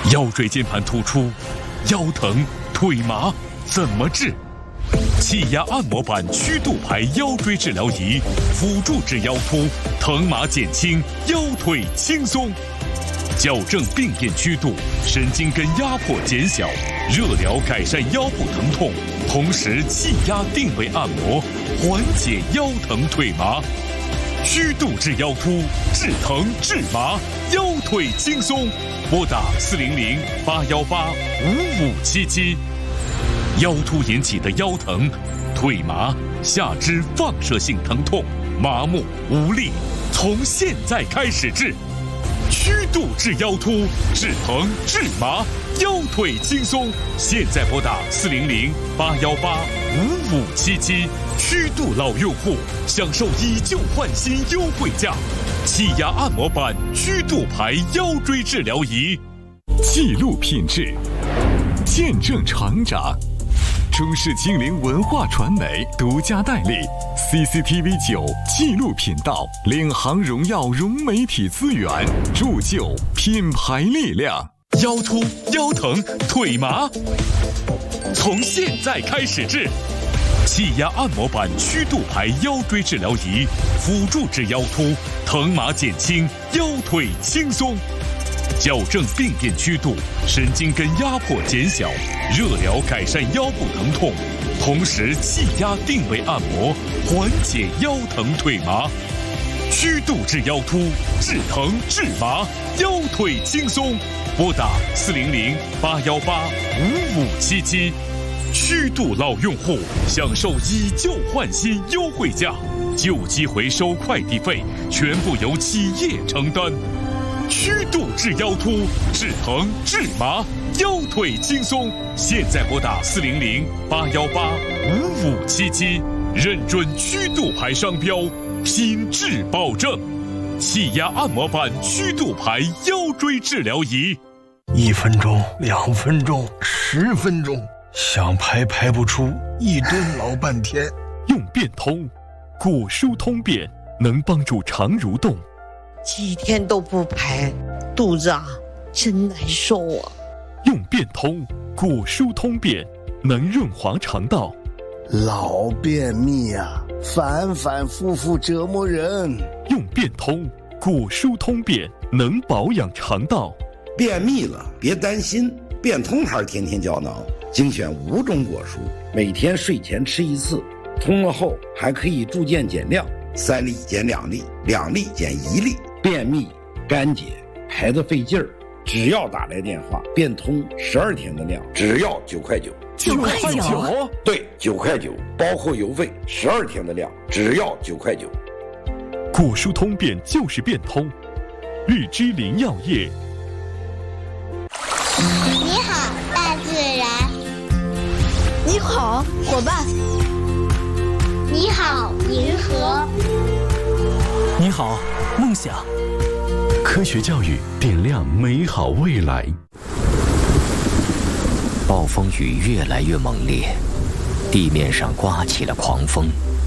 腰椎间盘突出、腰疼、腿麻怎么治？气压按摩板曲度排腰椎治疗仪，辅助治腰突，疼麻减轻，腰腿轻松。矫正病变曲度，神经根压迫减小，热疗改善腰部疼痛，同时气压定位按摩，缓解腰疼腿麻。曲度治腰突，治疼治麻，腰腿轻松。拨打400-818-5577。腰突引起的腰疼、腿麻、下肢放射性疼痛、麻木无力，从现在开始治。曲度治腰突，治疼治麻，腰腿轻松。现在拨打400-818-5577。曲度老用户享受以旧换新优惠价，气压按摩板曲度排腰椎治疗仪， 记录品质，见证成长。中视精灵文化传媒独家代理 CCTV9 纪录频道，领航荣耀融媒体资源，铸就品牌力量。 腰突、腰疼、腿麻，从现在开始治。气压按摩板曲度排腰椎治疗仪，辅助治腰突，疼麻减轻，腰腿轻松。矫正病变曲度，神经根压迫减小，热疗改善腰部疼痛，同时气压定位按摩，缓解腰疼腿麻。曲度治腰突，治疼治麻，腰腿轻松。拨打400-818-5577。曲度老用户享受以旧换新优惠价，旧机回收快递费全部由企业承担。曲度治腰突，治疼治麻，腰腿轻松。现在拨打400-818-5577，认准曲度牌商标，品质保证。气压按摩板曲度牌腰椎治疗仪 ，1分钟、2分钟、10分钟，想排排不出，一蹲老半天。 用变通，骨疏通便，能帮助肠蠕动。 几天都不排，肚子真难受啊。 用变通，骨疏通便，能润滑肠道。 老便秘啊，反反复复折磨人。 用变通，骨疏通便，能保养肠道。 便秘了别担心，变通牌天天胶囊精选5种果蔬，每天睡前吃1次，通了后还可以逐渐减量，3粒减2粒，2粒减1粒。便秘、干结、排得费劲儿，只要打来电话，变通12天的量，只要9块9。 9块9？ 对，9块9，包括邮费，12天的量，只要9块9。 骨疏通便就是变通，日之林药业。 你好，大自然。 你好，伙伴。 你好，银河。 你好，梦想。 科学教育点亮美好未来。 暴风雨越来越猛烈，地面上刮起了狂风，